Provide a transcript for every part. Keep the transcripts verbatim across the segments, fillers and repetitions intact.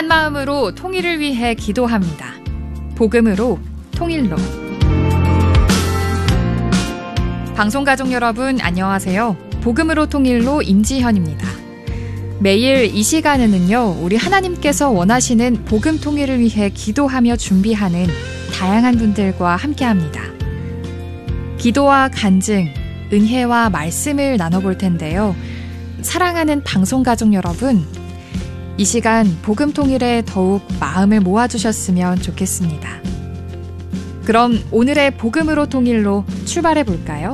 한마음으로 통일을 위해 기도합니다. 복음으로 통일로. 방송가족 여러분 안녕하세요. 복음으로 통일로 임지현입니다. 매일 이 시간에는요, 우리 하나님께서 원하시는 복음 통일을 위해 기도하며 준비하는 다양한 분들과 함께합니다. 기도와 간증, 은혜와 말씀을 나눠볼 텐데요. 사랑하는 방송가족 여러분, 이 시간 복음 통일에 더욱 마음을 모아주셨으면 좋겠습니다. 그럼 오늘의 복음으로 통일로 출발해 볼까요?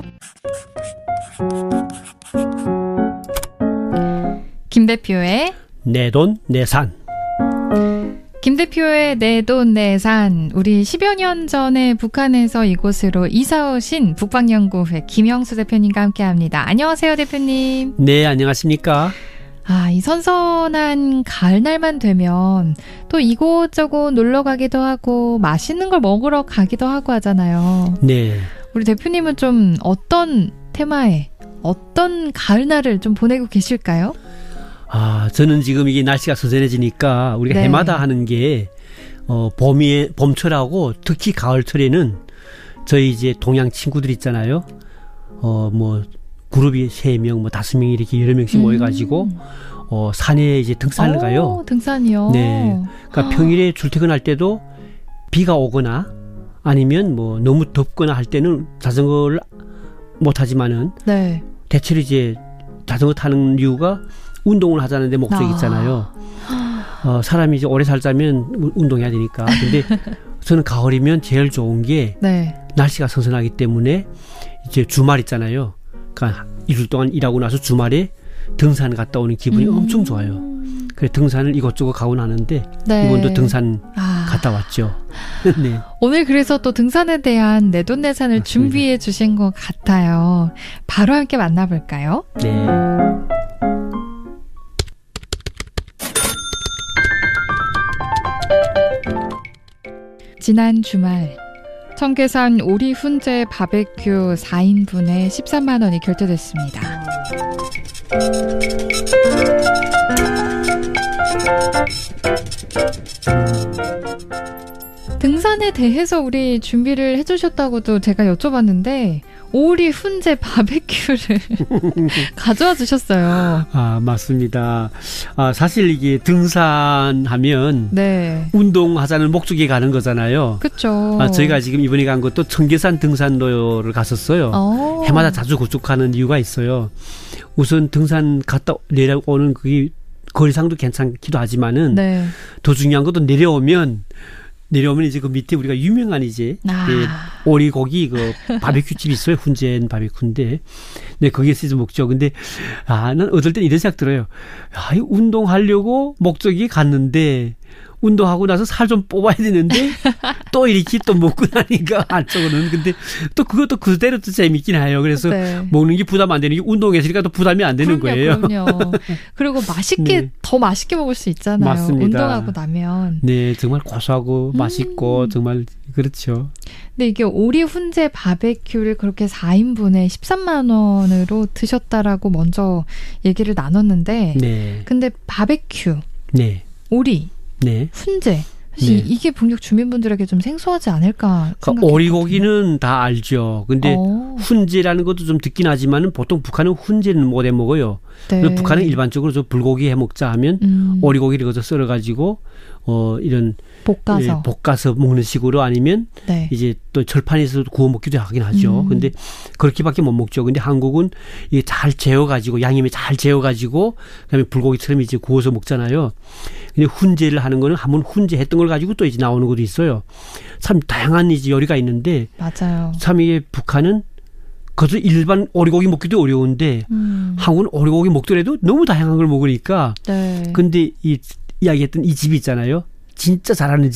김 대표의 내 돈 내산. 김 대표의 내 돈 내산. 우리 십여 년 전에 북한에서 이곳으로 이사 오신 북방연구회 김영수 대표님과 함께합니다. 안녕하세요, 대표님. 네, 안녕하십니까? 아, 이 선선한 가을날만 되면 또 이곳저곳 놀러 가기도 하고 맛있는 걸 먹으러 가기도 하고 하잖아요. 네. 우리 대표님은 좀 어떤 테마에 어떤 가을날을 좀 보내고 계실까요? 아, 저는 지금 이게 날씨가 선선해지니까 우리가 네. 해마다 하는 게 어, 봄이 봄철하고 특히 가을철에는 저희 이제 동양 친구들 있잖아요. 어, 뭐 그룹이 세 명, 뭐 다섯 명 이렇게 여러 명씩 음. 모여가지고 어, 산에 이제 등산을 오, 가요. 등산이요. 네. 그러니까 평일에 출퇴근할 때도 비가 오거나 아니면 뭐 너무 덥거나 할 때는 자전거를 못 하지만은 네. 대체로 이제 자전거 타는 이유가 운동을 하자는 데 목적이 있잖아요. 어, 사람이 이제 오래 살자면 운동해야 되니까. 근데 저는 가을이면 제일 좋은 게 네. 날씨가 선선하기 때문에 이제 주말 있잖아요. 그러니까 일주일 동안 일하고 나서 주말에 등산 갔다 오는 기분이 음. 엄청 좋아요. 그래 등산을 이것저것 가고 나는데 네. 이번도 등산 아. 갔다 왔죠. 네. 오늘 그래서 또 등산에 대한 내돈내산을 맞습니다. 준비해 주신 것 같아요. 바로 함께 만나볼까요? 네. 지난 주말 청계산 오리 훈제 바베큐 사 인분에 십삼만 원이 결제됐습니다. 등산에 대해서 우리 준비를 해주셨다고도 제가 여쭤봤는데 오리 훈제 바베큐를 가져와 주셨어요. 아, 맞습니다. 아, 사실 이게 등산하면 네. 운동하자는 목적이 가는 거잖아요. 그렇죠. 아, 저희가 지금 이번에 간 것도 청계산 등산로를 갔었어요. 오. 해마다 자주 그쪽 가는 이유가 있어요. 우선 등산 갔다 내려오는 그게 거리상도 괜찮기도 하지만은 네. 더 중요한 것도 내려오면 내려오면 이제 그 밑에 우리가 유명한 이제 아. 네, 오리고기 그 바베큐 집이 있어요. 훈제인 바베큐인데, 네 거기에서 이제 먹죠. 근데 아, 난 어떨 땐 이런 생각 들어요. 아, 이 운동하려고 목적이 갔는데 운동하고 나서 살 좀 뽑아야 되는데 또 이렇게 또 먹고 나니까 한쪽으로는 근데 또 그것도 그대로 또 재밌긴 해요. 그래서 네. 먹는 게 부담 안 되는 게 운동했으니까 또 부담이 안 되는 그럼요, 거예요. 그럼요. 그리고 맛있게 네. 더 맛있게 먹을 수 있잖아요. 맞습니다. 운동하고 나면. 네, 정말 고소하고 음. 맛있고 정말 그렇죠. 근데 이게 오리 훈제 바베큐를 그렇게 사 인분에 십삼만 원으로 드셨다라고 먼저 얘기를 나눴는데, 네. 근데 바베큐, 네. 오리, 네. 훈제. 사실 네. 이게 북녘 주민분들에게 좀 생소하지 않을까 그러니까 오리고기는 다 알죠. 근데 오. 훈제라는 것도 좀 듣긴 하지만은 보통 북한은 훈제는 못 해 먹어요. 네. 북한은 일반적으로 저 불고기 해 먹자 하면 음. 오리고기를 거기서 썰어 가지고 어 이런 볶아서 예, 볶아서 먹는 식으로 아니면 네. 이제 또 철판에서 구워 먹기도 하긴 하죠. 음. 근데 그렇게밖에 못 먹죠. 근데 한국은 이게 잘 재워 가지고 양념에 잘 재워 가지고 그다음에 불고기처럼 이제 구워서 먹잖아요. 근데 훈제를 하는 거는 한번 훈제 했던 걸 가지고 또 이제 나오는 것도 있어요. 참 다양한 이제 요리가 있는데 맞아요. 참 이게 북한은 그것도 일반 오리고기 먹기도 어려운데 음. 한국은 오리고기 먹더라도 너무 다양한 걸 먹으니까. 네. 근데 이 이야기했던 이 집이 있잖아요. 진짜 잘하는 집.